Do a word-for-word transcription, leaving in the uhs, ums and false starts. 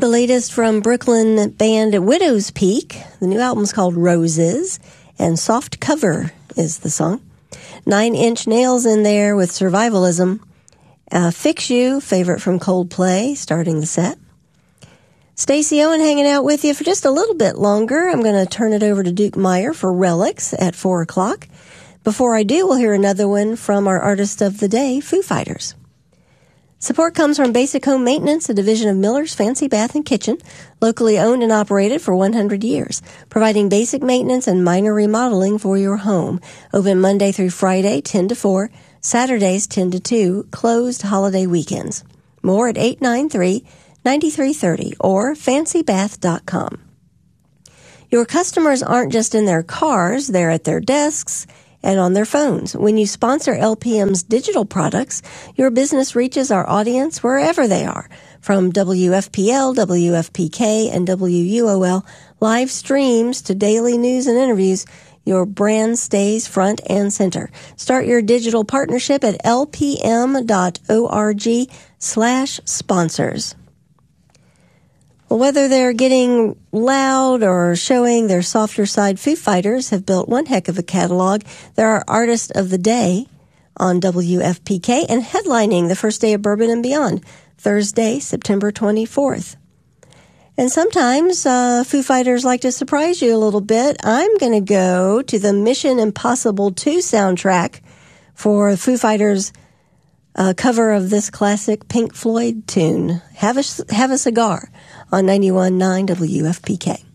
The latest from Brooklyn band Widow's Peak. The new album's called Roses, and Soft Cover is the song. Nine Inch Nails in there with Survivalism. Uh, Fix You, favorite from Coldplay, starting the set. Stacey Owen hanging out with you for just a little bit longer. I'm going to turn it over to Duke Meyer for Relics at four o'clock. Before I do, we'll hear another one from our artist of the day, Foo Fighters. Support comes from Basic Home Maintenance, a division of Miller's Fancy Bath and Kitchen, locally owned and operated for one hundred years, providing basic maintenance and minor remodeling for your home. Open Monday through Friday, ten to four, Saturdays, ten to two, closed holiday weekends. More at eight nine three, nine three three zero or fancy bath dot com. Your customers aren't just in their cars, they're at their desks and on their phones. When you sponsor L P M's digital products, your business reaches our audience wherever they are. From W F P L, W F P K, and W U O L live streams to daily news and interviews, your brand stays front and center. Start your digital partnership at lpm dot org slash sponsors. Well, whether they're getting loud or showing their softer side, Foo Fighters have built one heck of a catalog. They're our artist of the day on W F P K and headlining the first day of Bourbon and Beyond, Thursday, September twenty-fourth. And sometimes uh, Foo Fighters like to surprise you a little bit. I'm going to go to the Mission Impossible two soundtrack for Foo Fighters' uh, cover of this classic Pink Floyd tune, Have a, Have a Cigar, on ninety-one point nine W F P K.